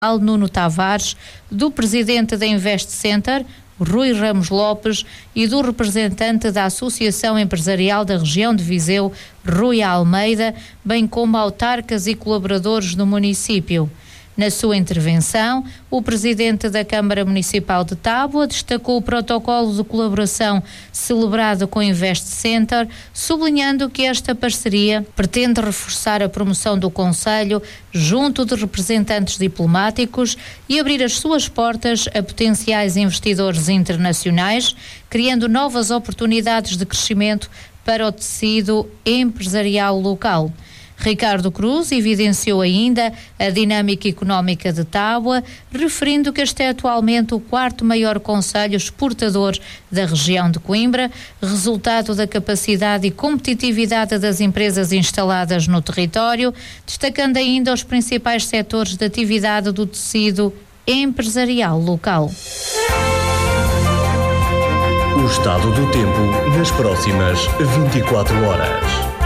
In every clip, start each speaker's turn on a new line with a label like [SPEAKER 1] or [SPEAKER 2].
[SPEAKER 1] Nuno Tavares, do presidente da Invest Center, Rui Ramos Lopes, e do representante da Associação Empresarial da Região de Viseu, Rui Almeida, bem como autarcas e colaboradores do município. Na sua intervenção, o presidente da Câmara Municipal de Tábua destacou o protocolo de colaboração celebrado com o Invest Center, sublinhando que esta parceria pretende reforçar a promoção do concelho junto de representantes diplomáticos e abrir as suas portas a potenciais investidores internacionais, criando novas oportunidades de crescimento para o tecido empresarial local. Ricardo Cruz evidenciou ainda a dinâmica económica de Tábua, referindo que este é atualmente o quarto maior concelho exportador da região de Coimbra, resultado da capacidade e competitividade das empresas instaladas no território, destacando ainda os principais setores de atividade do tecido empresarial local.
[SPEAKER 2] O estado do tempo nas próximas 24 horas.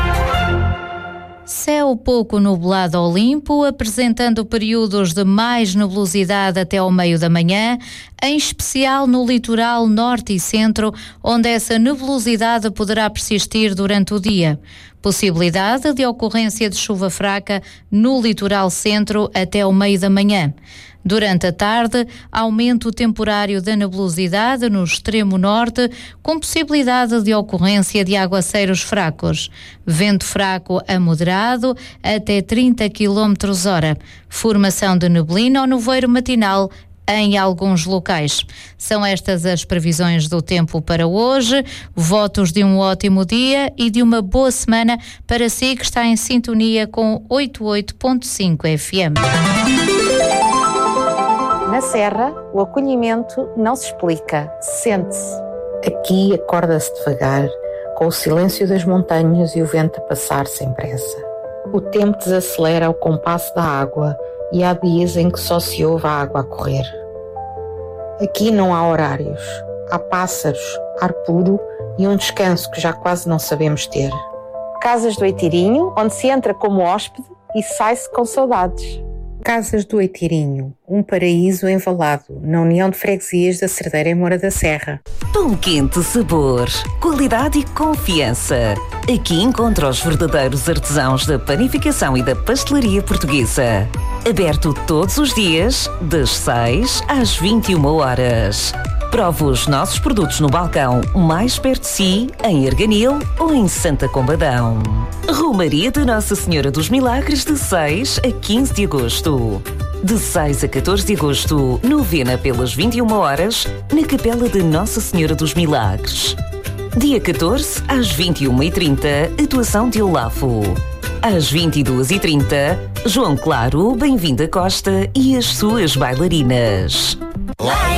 [SPEAKER 1] Céu pouco nublado ou limpo, apresentando períodos de mais nebulosidade até ao meio da manhã, em especial no litoral norte e centro, onde essa nebulosidade poderá persistir durante o dia. Possibilidade de ocorrência de chuva fraca no litoral centro até ao meio da manhã. Durante a tarde, aumento temporário da nebulosidade no extremo norte, com possibilidade de ocorrência de aguaceiros fracos. Vento fraco a moderado, até 30 km/h. Formação de neblina ou nevoeiro matinal em alguns locais. São estas as previsões do tempo para hoje. Votos de um ótimo dia e de uma boa semana para si que está em sintonia com 88.5 FM.
[SPEAKER 3] Na Serra, o acolhimento não se explica, sente-se. Aqui acorda-se devagar, com o silêncio das montanhas e o vento a passar sem pressa. O tempo desacelera ao compasso da água e há dias em que só se ouve a água a correr. Aqui não há horários, há pássaros, ar puro e um descanso que já quase não sabemos ter. Casas do Oitirinho, onde se entra como hóspede e sai-se com saudades. Casas do Oitirinho, um paraíso envalado na União de Freguesias da Cerdeira e Moura da Serra.
[SPEAKER 4] Pão quente, sabor, qualidade e confiança. Aqui encontra os verdadeiros artesãos da panificação e da pastelaria portuguesa. Aberto todos os dias, das 6 às 21 horas. Prove os nossos produtos no balcão mais perto de si, em Arganil ou em Santa Combadão. Romaria de Nossa Senhora dos Milagres de 6 a 15 de agosto. De 6 a 14 de agosto, novena pelas 21 horas, na Capela de Nossa Senhora dos Milagres. Dia 14 às 21h30, atuação de Olafo. Às 22h30, João Claro, Bem-vinda Costa e as suas bailarinas.